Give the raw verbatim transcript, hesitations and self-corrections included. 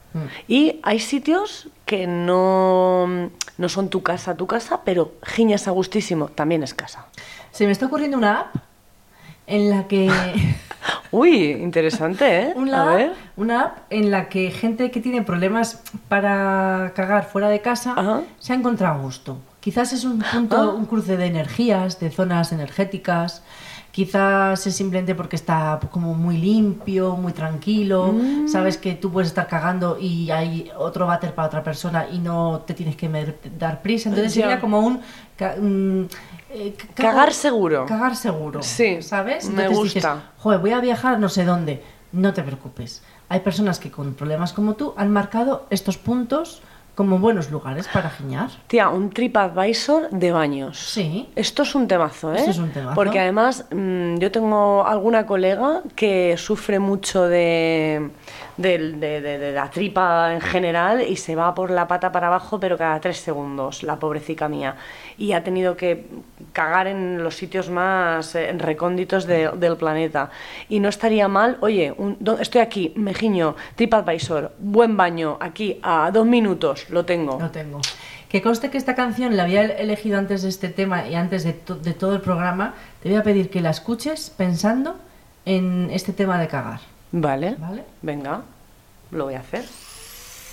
Mm. Y hay sitios que no, no son tu casa, tu casa, pero giñas a gustísimo, también es casa. Se me está ocurriendo una app en la que... Uy, interesante, ¿eh? una, A ver. una app en la que gente que tiene problemas para cagar fuera de casa Ajá. se ha encontrado a gusto. Quizás es un punto, Ah. un cruce de energías, de zonas energéticas. Quizás es simplemente porque está como muy limpio, muy tranquilo. Mm. Sabes que tú puedes estar cagando y hay otro váter para otra persona y no te tienes que mer- dar prisa. Entonces Ya. sería como un... ca- un, eh, cago- Cagar seguro. Cagar seguro. Sí, ¿Sabes? me Entonces gusta. dices, joder, voy a viajar no sé dónde. No te preocupes. Hay personas que con problemas como tú han marcado estos puntos como buenos lugares para giñar. Tía, un TripAdvisor de baños. Sí. Esto es un temazo, ¿eh? Esto es un temazo. Porque además mmm, yo tengo alguna colega que sufre mucho de, de, de, de, de la tripa en general y se va por la pata para abajo, pero cada tres segundos, la pobrecita mía. Y ha tenido que cagar en los sitios más eh, recónditos de, del planeta. Y no estaría mal, oye, un, do, estoy aquí, me giño, TripAdvisor, buen baño, aquí a dos minutos, lo tengo. Lo tengo. Que conste que esta canción la había elegido antes de este tema y antes de, to- de todo el programa. Te voy a pedir que la escuches pensando en este tema de cagar. Vale, ¿Vale? venga, lo voy a hacer.